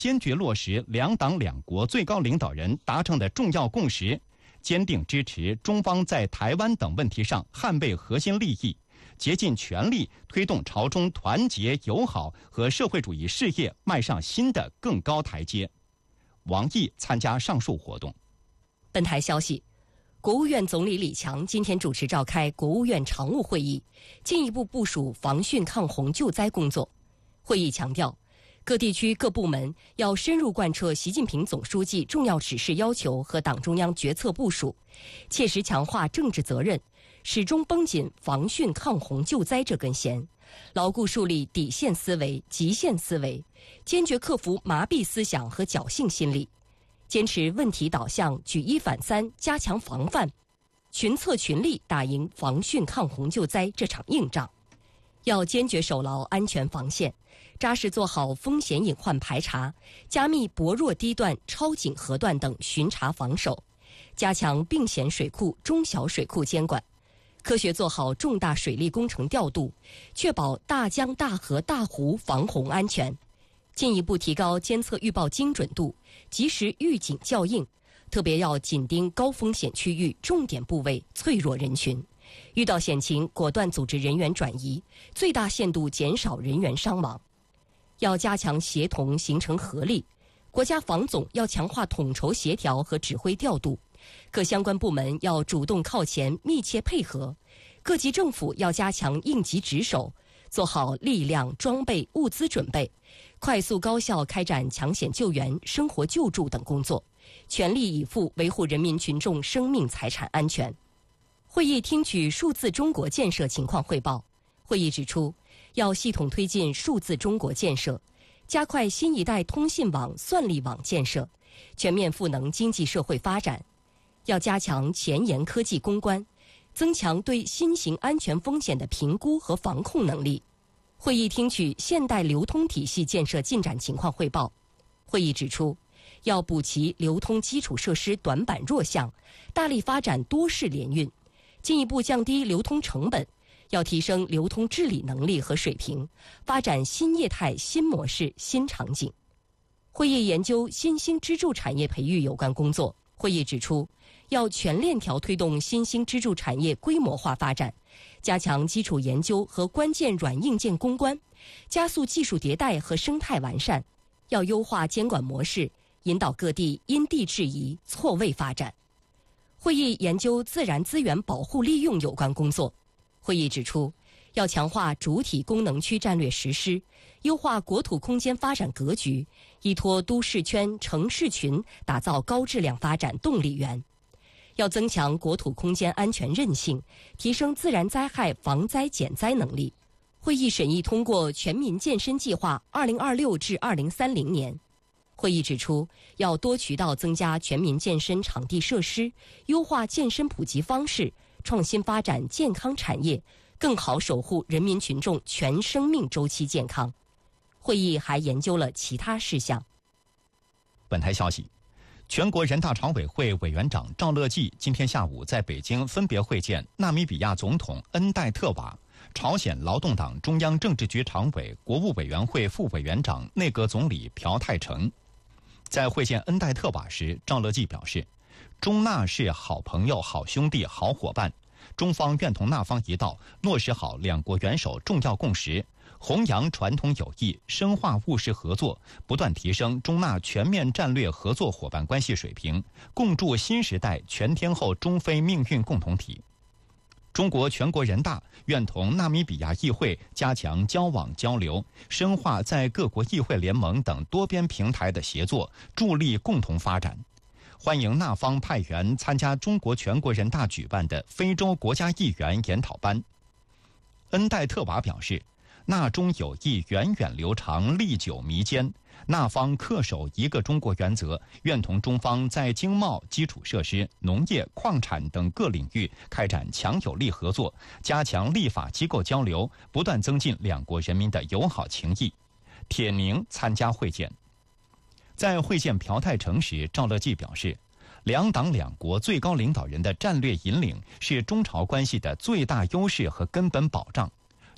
坚决落实两党两国最高领导人达成的重要共识，坚定支持中方在台湾等问题上捍卫核心利益，竭尽全力推动朝中团结友好和社会主义事业迈上新的更高台阶。王毅参加上述活动。 本台消息，国务院总理李强今天主持召开国务院常务会议，进一步部署防汛抗洪救灾工作。会议强调，各地区各部门要深入贯彻习近平总书记重要指示要求和党中央决策部署，切实强化政治责任，始终绷紧防汛抗洪救灾这根弦，牢固树立底线思维、极限思维，坚决克服麻痹思想和侥幸心理，坚持问题导向、举一反三，加强防范，群策群力打赢防汛抗洪救灾这场硬仗。要坚决守牢安全防线，扎实做好风险隐患排查，加密薄弱低段、超警河段等巡查防守，加强并险水库、中小水库监管，科学做好重大水利工程调度，确保大江大河大湖防洪安全，进一步提高监测预报精准度，及时预警校应，特别要紧盯高风险区域、重点部位、脆弱人群，遇到险情果断组织人员转移，最大限度减少人员伤亡。要加强协同，形成合力，国家防总要强化统筹协调和指挥调度，各相关部门要主动靠前，密切配合，各级政府要加强应急值守，做好力量、装备、物资准备，快速高效开展抢险救援、生活救助等工作，全力以赴维护人民群众生命财产安全。会议听取数字中国建设情况汇报。会议指出，要系统推进数字中国建设，加快新一代通信网、算力网建设，全面赋能经济社会发展。要加强前沿科技攻关，增强对新型安全风险的评估和防控能力。会议听取现代流通体系建设进展情况汇报。会议指出，要补齐流通基础设施短板弱项，大力发展多式联运，进一步降低流通成本，要提升流通治理能力和水平，发展新业态、新模式、新场景。会议研究新兴支柱产业培育有关工作。会议指出，要全链条推动新兴支柱产业规模化发展，加强基础研究和关键软硬件攻关，加速技术迭代和生态完善，要优化监管模式，引导各地因地制宜、错位发展。会议研究自然资源保护利用有关工作。会议指出，要强化主体功能区战略实施，优化国土空间发展格局，依托都市圈、城市群，打造高质量发展动力源。要增强国土空间安全韧性，提升自然灾害防灾减灾能力。会议审议通过全民健身计划2026至2030年。会议指出，要多渠道增加全民健身场地设施，优化健身普及方式，创新发展健康产业，更好守护人民群众全生命周期健康。会议还研究了其他事项。 本台消息，全国人大常委会委员长赵乐际今天下午在北京分别会见纳米比亚总统恩戴特瓦、朝鲜劳动党中央政治局常委、国务委员会副委员长、内阁总理朴泰成。在会见恩戴特瓦时，赵乐际表示，中纳是好朋友、好兄弟、好伙伴，中方愿同纳方一道，落实好两国元首重要共识，弘扬传统友谊，深化务实合作，不断提升中纳全面战略合作伙伴关系水平，共筑新时代全天候中非命运共同体。中国全国人大愿同纳米比亚议会加强交往交流，深化在各国议会联盟等多边平台的协作，助力共同发展。欢迎纳方派员参加中国全国人大举办的非洲国家议员研讨班。恩戴特瓦表示，纳中友谊源远流长，历久弥坚。纳方恪守一个中国原则，愿同中方在经贸、基础设施、农业、矿产等各领域开展强有力合作，加强立法机构交流，不断增进两国人民的友好情谊。铁凝参加会见。在会见朴泰成时，赵乐际表示，两党两国最高领导人的战略引领是中朝关系的最大优势和根本保障。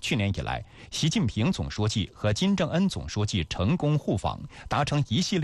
去年以来，习近平总书记和金正恩总书记成功互访，达成一系列